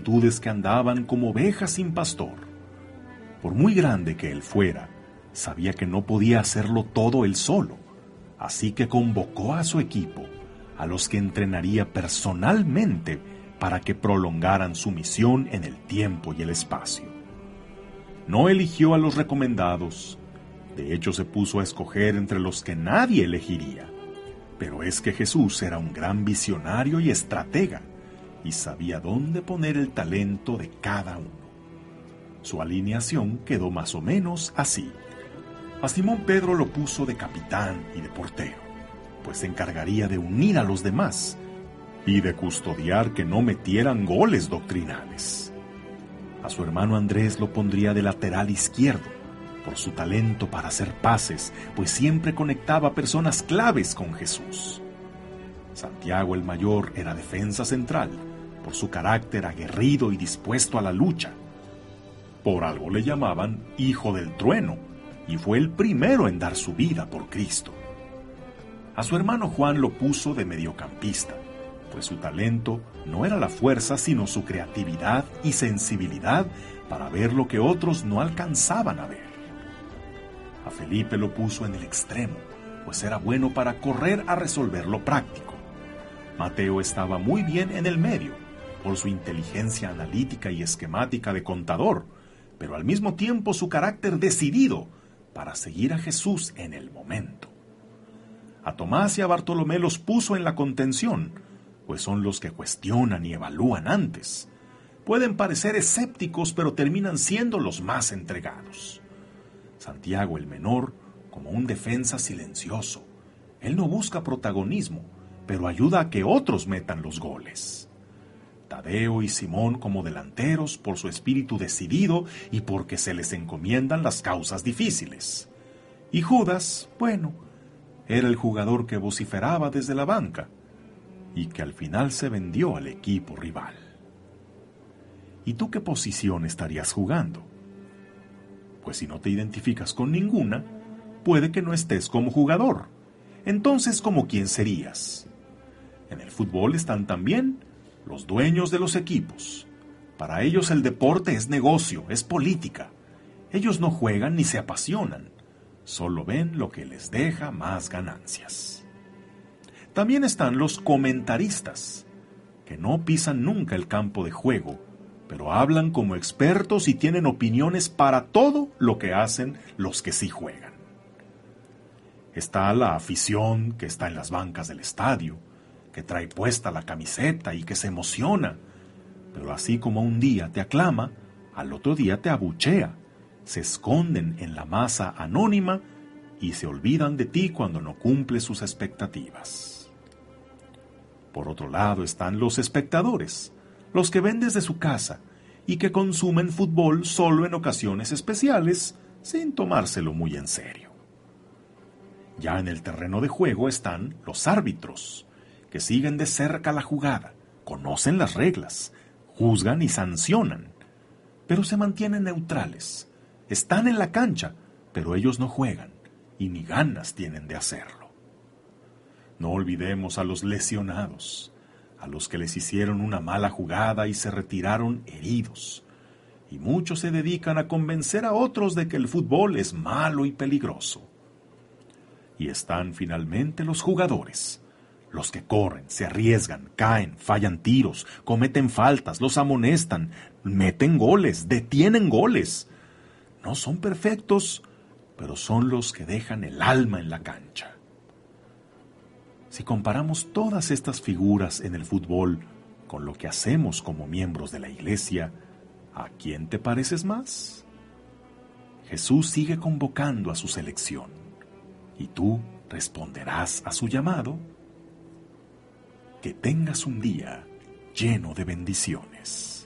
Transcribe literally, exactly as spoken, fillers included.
multitudes que andaban como ovejas sin pastor. Por muy grande que él fuera, sabía que no podía hacerlo todo él solo, así que convocó a su equipo, a los que entrenaría personalmente para que prolongaran su misión en el tiempo y el espacio. No eligió a los recomendados, de hecho se puso a escoger entre los que nadie elegiría, pero es que Jesús era un gran visionario y estratega, y sabía dónde poner el talento de cada uno. Su alineación quedó más o menos así. A Simón Pedro lo puso de capitán y de portero, pues se encargaría de unir a los demás y de custodiar que no metieran goles doctrinales. A su hermano Andrés lo pondría de lateral izquierdo, por su talento para hacer pases, pues siempre conectaba personas claves con Jesús. Santiago el mayor era defensa central, por su carácter aguerrido y dispuesto a la lucha. Por algo le llamaban Hijo del Trueno, y fue el primero en dar su vida por Cristo. A su hermano Juan lo puso de mediocampista, pues su talento no era la fuerza, sino su creatividad y sensibilidad para ver lo que otros no alcanzaban a ver. A Felipe lo puso en el extremo, pues era bueno para correr a resolver lo práctico. Mateo estaba muy bien en el medio, por su inteligencia analítica y esquemática de contador, pero al mismo tiempo su carácter decidido para seguir a Jesús en el momento. A Tomás y a Bartolomé los puso en la contención, pues son los que cuestionan y evalúan antes. Pueden parecer escépticos, pero terminan siendo los más entregados. Santiago el menor, como un defensa silencioso. Él no busca protagonismo, pero ayuda a que otros metan los goles. Tadeo y Simón como delanteros por su espíritu decidido y porque se les encomiendan las causas difíciles. Y Judas, bueno, era el jugador que vociferaba desde la banca y que al final se vendió al equipo rival. ¿Y tú qué posición estarías jugando? Pues si no te identificas con ninguna, puede que no estés como jugador. Entonces, ¿cómo quién serías? En el fútbol están también los dueños de los equipos. Para ellos el deporte es negocio, es política. Ellos no juegan ni se apasionan, solo ven lo que les deja más ganancias. También están los comentaristas, que no pisan nunca el campo de juego, pero hablan como expertos y tienen opiniones para todo lo que hacen los que sí juegan. Está la afición que está en las bancas del estadio, que trae puesta la camiseta y que se emociona, pero así como un día te aclama, al otro día te abuchea, se esconden en la masa anónima y se olvidan de ti cuando no cumples sus expectativas. Por otro lado están los espectadores, los que ven desde su casa y que consumen fútbol solo en ocasiones especiales, sin tomárselo muy en serio. Ya en el terreno de juego están los árbitros, que siguen de cerca la jugada, conocen las reglas, juzgan y sancionan, pero se mantienen neutrales. Están en la cancha, pero ellos no juegan, y ni ganas tienen de hacerlo. No olvidemos a los lesionados, a los que les hicieron una mala jugada y se retiraron heridos, y muchos se dedican a convencer a otros de que el fútbol es malo y peligroso. Y están finalmente los jugadores, los que corren, se arriesgan, caen, fallan tiros, cometen faltas, los amonestan, meten goles, detienen goles. No son perfectos, pero son los que dejan el alma en la cancha. Si comparamos todas estas figuras en el fútbol con lo que hacemos como miembros de la iglesia, ¿a quién te pareces más? Jesús sigue convocando a su selección, y tú responderás a su llamado. Que tengas un día lleno de bendiciones.